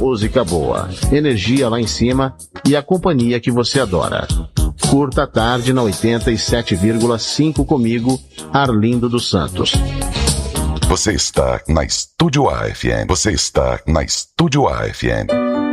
música boa, energia lá em cima e a companhia que você adora. Curta a tarde na 87,5 comigo, Arlindo dos Santos. Você está na Estúdio AFM. Você está na Estúdio AFM.